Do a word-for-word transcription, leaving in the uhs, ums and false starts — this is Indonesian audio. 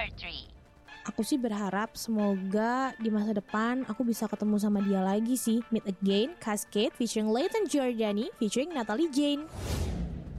Part three. Aku sih berharap semoga di masa depan aku bisa ketemu sama dia lagi sih. Meet Again, Cascade featuring Leighton Giordani featuring Natalie Jane.